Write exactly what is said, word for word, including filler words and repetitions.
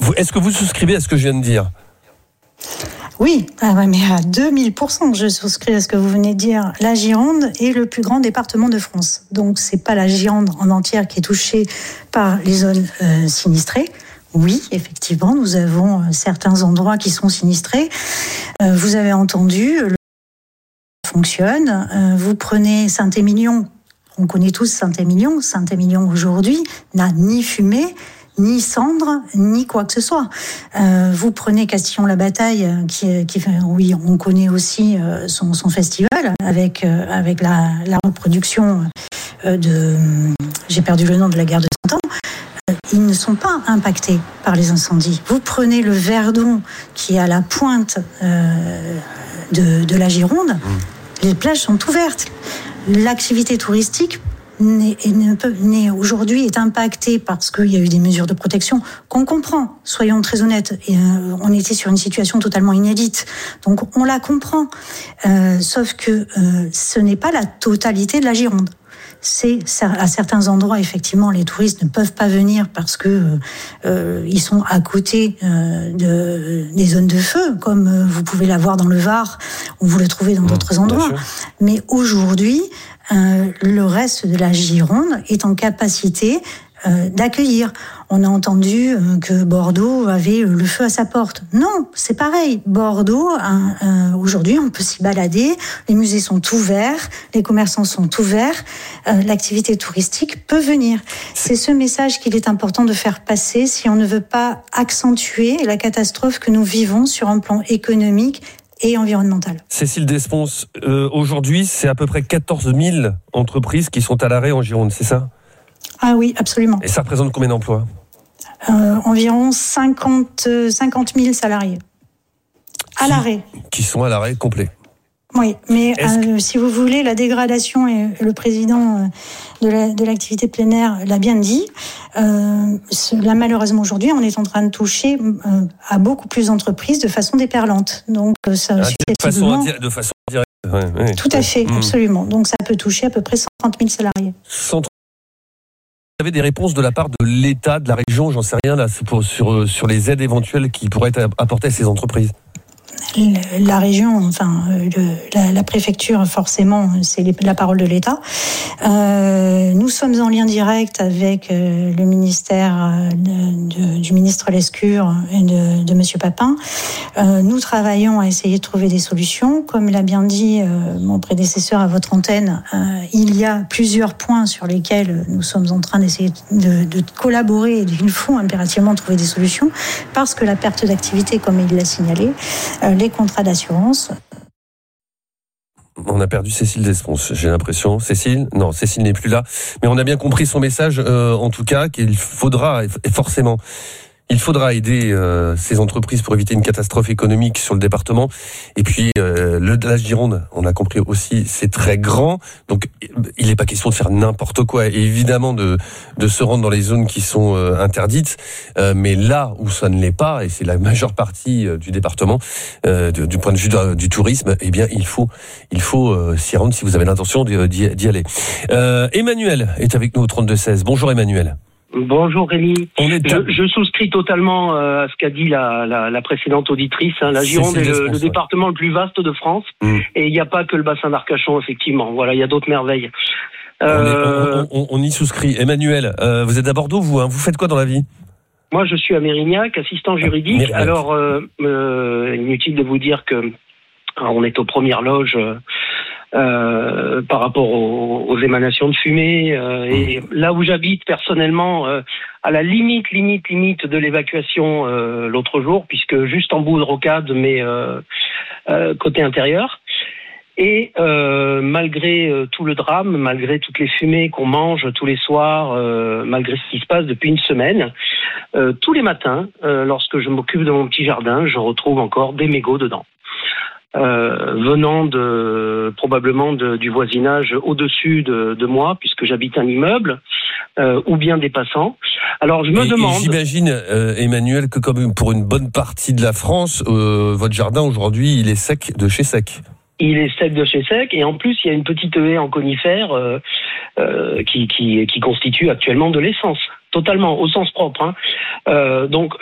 Vous, est-ce que vous souscrivez à ce que je viens de dire ? Oui, ah ouais, mais à deux mille pour cent, je souscris à ce que vous venez de dire. La Gironde est le plus grand département de France. Donc, c'est pas la Gironde en entière qui est touchée par les zones euh, sinistrées. Oui, effectivement, nous avons euh, certains endroits qui sont sinistrés. Euh, vous avez entendu, le fonctionne. Euh, vous prenez Saint-Émilion. On connaît tous Saint-Émilion. Saint-Émilion, aujourd'hui, n'a ni fumée, ni cendre, ni quoi que ce soit. Euh, vous prenez Castillon-la-Bataille, qui, qui, oui, on connaît aussi euh, son, son festival, avec, euh, avec la, la reproduction euh, de... J'ai perdu le nom de la guerre de Cent Ans. Euh, ils ne sont pas impactés par les incendies. Vous prenez le Verdon, qui est à la pointe euh, de, de la Gironde, mmh. les plages sont ouvertes. L'activité touristique N'est, ne peut, n'est, aujourd'hui est impacté parce qu'il y a eu des mesures de protection qu'on comprend, soyons très honnêtes, et, euh, on était sur une situation totalement inédite, donc on la comprend, euh, sauf que euh, ce n'est pas la totalité de la Gironde. C'est à certains endroits, effectivement, les touristes ne peuvent pas venir parce que euh, ils sont à côté euh, de, des zones de feu, comme euh, vous pouvez l'avoir dans le Var ou vous le trouvez dans mmh, d'autres endroits. Mais aujourd'hui, euh, le reste de la Gironde est en capacité euh, d'accueillir. On a entendu euh, que Bordeaux avait euh, le feu à sa porte. Non, c'est pareil. Bordeaux, hein, euh, aujourd'hui, on peut s'y balader. Les musées sont ouverts, les commerçants sont ouverts. Euh, l'activité touristique peut venir. C'est ce message qu'il est important de faire passer si on ne veut pas accentuer la catastrophe que nous vivons sur un plan économique et environnemental. Cécile Desponces, euh, aujourd'hui, c'est à peu près quatorze mille entreprises qui sont à l'arrêt en Gironde, c'est ça ? Ah oui, absolument. Et ça représente combien d'emplois ? euh, Environ cinquante mille salariés. À qui, l'arrêt. Qui sont à l'arrêt complet. Oui, mais que... euh, si vous voulez, la dégradation, et le président de, la, de l'activité plein air l'a bien dit, euh, là malheureusement aujourd'hui, on est en train de toucher euh, à beaucoup plus d'entreprises de façon déferlante. Donc ça ah, susceptiblement... de, façon, de façon directe. Ouais, ouais, Tout à ouais. fait, mmh. absolument. Donc ça peut toucher à peu près cent trente mille salariés. cent trente Vous avez des réponses de la part de l'État, de la région, j'en sais rien là, pour, sur, sur les aides éventuelles qui pourraient être apportées à ces entreprises ? La région, enfin le, la, la préfecture, forcément, c'est les, la parole de l'État. Euh, nous sommes en lien direct avec euh, le ministère de, de, du ministre Lescure et de, de Monsieur Papin. Euh, nous travaillons à essayer de trouver des solutions. Comme l'a bien dit euh, mon prédécesseur à votre antenne, euh, il y a plusieurs points sur lesquels nous sommes en train d'essayer de, de collaborer et il faut impérativement trouver des solutions parce que la perte d'activité, comme il l'a signalé, euh, les contrats d'assurance. On a perdu Cécile Desponces, j'ai l'impression. Cécile ? Non, Cécile n'est plus là. Mais on a bien compris son message, euh, en tout cas, qu'il faudra, et forcément, il faudra aider euh, ces entreprises pour éviter une catastrophe économique sur le département. Et puis, euh, le de la Gironde, on a compris aussi, c'est très grand. Donc, il n'est pas question de faire n'importe quoi. Et évidemment, de, de se rendre dans les zones qui sont euh, interdites. Euh, mais là où ça ne l'est pas, et c'est la majeure partie euh, du département, euh, du, du point de vue de, du tourisme, eh bien, il faut, il faut euh, s'y rendre si vous avez l'intention d'y, d'y aller. Euh, Emmanuel est avec nous au trente-deux seize. Bonjour Emmanuel. Bonjour Rémi. On est je, je souscris totalement à ce qu'a dit la, la, la précédente auditrice. Hein. La Gironde est, est le, le département le plus vaste de France mmh. et il n'y a pas que le bassin d'Arcachon, effectivement. Voilà, il y a d'autres merveilles. Euh... On, est, on, on, on y souscrit. Emmanuel, euh, vous êtes à Bordeaux, vous, hein, vous faites quoi dans la vie ? Moi, je suis à Mérignac, assistant juridique. Mérignac. Alors, euh, euh, inutile de vous dire que alors, on est aux premières loges. Euh, Euh, par rapport aux, aux émanations de fumée euh, et là où j'habite personnellement euh, à la limite limite limite de l'évacuation euh, l'autre jour puisque juste en bout de rocade mais euh, euh, côté intérieur et euh, malgré euh, tout le drame, malgré toutes les fumées qu'on mange tous les soirs, euh, malgré ce qui se passe depuis une semaine, euh, tous les matins euh, lorsque je m'occupe de mon petit jardin, je retrouve encore des mégots dedans. Euh, venant de probablement de, du voisinage au-dessus de, de moi, puisque j'habite un immeuble, euh, ou bien des passants. Alors je me et, demande. Et j'imagine, euh, Emmanuel, que comme pour une bonne partie de la France, euh, votre jardin aujourd'hui, il est sec de chez sec. Il est sec de chez sec, et en plus il y a une petite haie en conifère euh, euh, qui, qui, qui constitue actuellement de l'essence, totalement au sens propre. Hein. Euh, donc